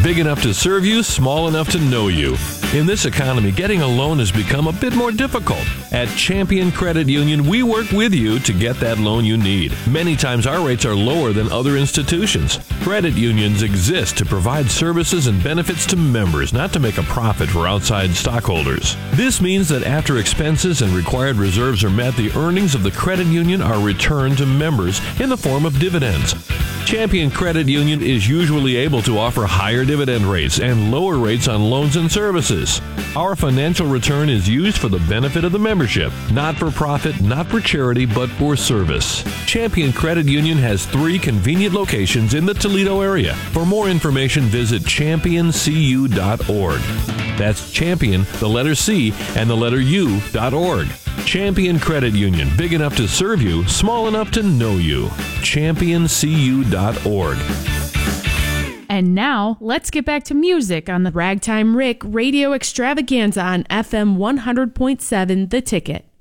Big enough to serve you, small enough to know you. In this economy, getting a loan has become a bit more difficult. At Champion Credit Union, we work with you to get that loan you need. Many times our rates are lower than other institutions. Credit unions exist to provide services and benefits to members, not to make a profit for outside stockholders. This means that after expenses and required reserves are met, the earnings of the credit union are returned to members in the form of dividends. Champion Credit Union is usually able to offer higher dividend rates and lower rates on loans and services. Our financial return is used for the benefit of the membership, not for profit, not for charity, but for service. Champion Credit Union has 3 convenient locations in the Toledo area. For more information, visit championcu.org. That's champion, the letter C, and the letter U.org. Champion Credit Union, big enough to serve you, small enough to know you. championcu.org. And now, let's get back to music on the Ragtime Rick Radio Extravaganza on FM 100.7 The Ticket.